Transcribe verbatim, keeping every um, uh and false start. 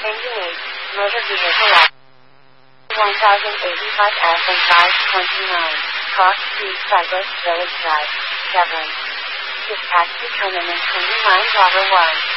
Ending eight. Motor vehicle law. one thousand eighty-five F and five twenty-nine. Cross Street, Cypress Village Drive. Chevron. Dispatch determinant twenty-nine, Robber one.